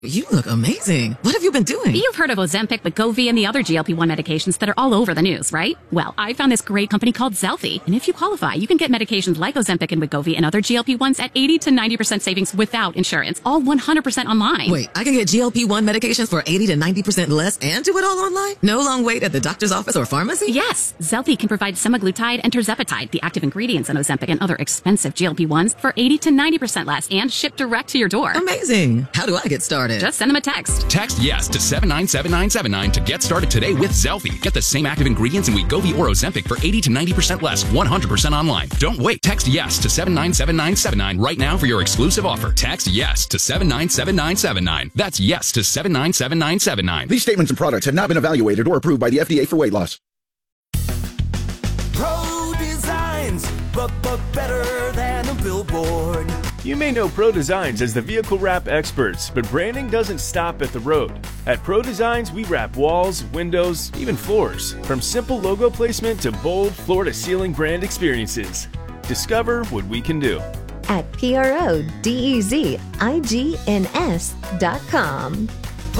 You look amazing. What have you been doing? You've heard of Ozempic, Wegovy, and the other GLP-1 medications that are all over the news, right? Well, I found this great company called Zelfie, and if you qualify, you can get medications like Ozempic and Wegovy and other GLP-1s at 80 to 90% savings without insurance, all 100% online. Wait, I can get GLP-1 medications for 80 to 90% less and do it all online? No long wait at the doctor's office or pharmacy? Yes, Zelfie can provide semaglutide and tirzepatide, the active ingredients in Ozempic and other expensive GLP-1s, for 80 to 90% less and shipped direct to your door. Amazing. How do I get started? Just send them a text. Text yes to 797979 to get started today with Zelfie. Get the same active ingredients in Wegovy or Ozempic for 80 to 90% less, 100% online. Don't wait. Text yes to 797979 right now for your exclusive offer. Text yes to 797979. That's yes to 797979. These statements and products have not been evaluated or approved by the FDA for weight loss. Pro Designs, but better than a billboard. You may know Pro Designs as the vehicle wrap experts, but branding doesn't stop at the road. At Pro Designs, we wrap walls, windows, even floors. From simple logo placement to bold floor-to-ceiling brand experiences. Discover what we can do at PRODEZIGNS.com.